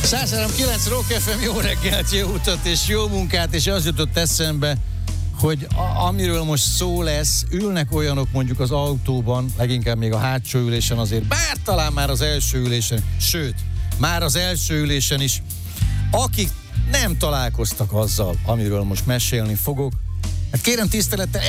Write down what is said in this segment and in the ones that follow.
103.9 Rock FM, jó reggelt, jó utat és jó munkát, és az jutott eszembe, hogy amiről most szó lesz, ülnek olyanok mondjuk az autóban, leginkább még a hátsó ülésen azért, bár talán már az első ülésen, sőt, már az első ülésen is, akik nem találkoztak azzal, amiről most mesélni fogok. Hát kérem tisztelettel,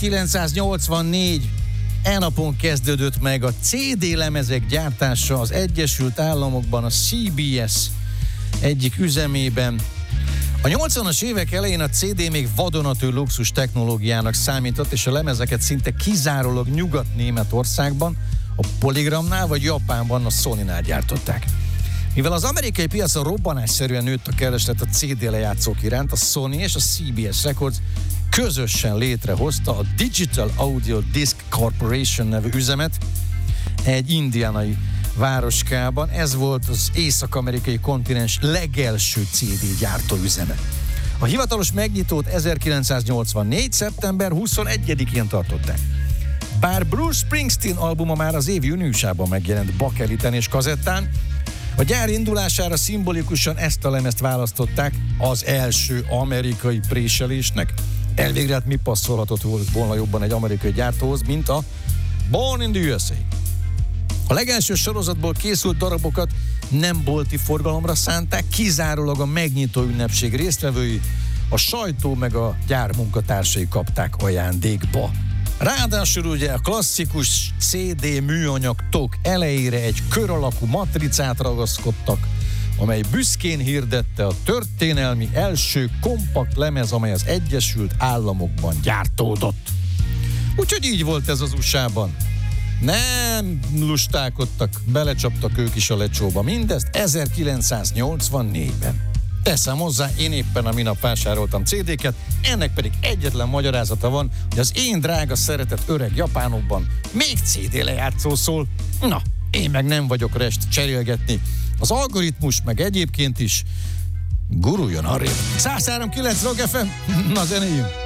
1984 napon kezdődött meg a CD lemezek gyártása az Egyesült Államokban, a CBS egyik üzemében. A 80-as évek elején a CD még vadonatúj luxus technológiának számított, és a lemezeket szinte kizárólag Nyugat-Németországban, a Polygramnál vagy Japánban a Sonynál gyártották. Mivel az amerikai piacon robbanásszerűen nőtt a kereslet a CD lejátszók iránt, a Sony és a CBS Records közösen létrehozta a Digital Audio Disc Corporation nevű üzemet egy indiánai városkában. Ez volt az észak-amerikai kontinens legelső CD gyártóüzeme. A hivatalos megnyitót 1984. szeptember 21-én tartották. Bár Bruce Springsteen albuma már az év júniusában megjelent bakeliten és kazettán, a gyár indulására szimbolikusan ezt a lemezt választották az első amerikai préselésnek. Elvégre hát mi passzolhatott volna jobban egy amerikai gyártóhoz, mint a Born in the USA. A legelső sorozatból készült darabokat nem bolti forgalomra szánták, kizárólag a megnyitó ünnepség résztvevői, a sajtó meg a gyár munkatársai kapták ajándékba. Ráadásul ugye a klasszikus CD műanyag tok elejére egy kör alakú matricát ragaszkodtak, amely büszkén hirdette a történelmi első kompakt lemez, amely az Egyesült Államokban gyártódott. Úgyhogy így volt ez az USA-ban. Nem lustálkodtak, belecsaptak ők is a lecsóba. Mindezt 1984-ben. Teszem hozzá, én éppen a minap vásároltam CD-ket, ennek pedig egyetlen magyarázata van, hogy az én drága szeretett öreg japánokban még CD lejátszó szól. Na, én meg nem vagyok rest cserélgetni. Az algoritmus meg egyébként is guruljon arrébb. 103.9 Rock FM, na zenéjünk!